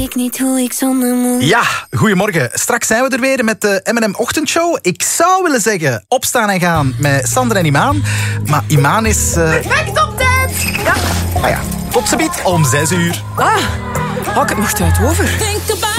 Ik niet hoe ik zonder moet. Ja, goedemorgen. Straks zijn we er weer met de M&M Ochtendshow. Ik zou willen zeggen opstaan en gaan met Sander en Imaan. Maar Imaan is... Perfect op tijd! Ja. Ah ja, tot ziens om 6 uur. Had ik het nog tijd over? Think about